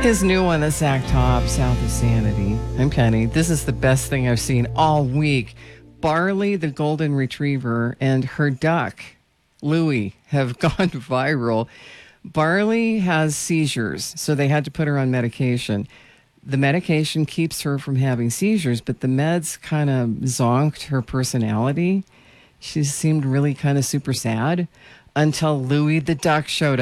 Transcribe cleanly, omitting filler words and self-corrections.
is new on the Sack Top, South of Sanity. I'm Penny. This is the best thing I've seen all week. Barley, the golden retriever, and her duck, Louie, have gone viral. Barley has seizures, so they had to put her on medication. The medication keeps her from having seizures, but the meds kind of zonked her personality. She seemed really kind of super sad until Louie the duck showed up.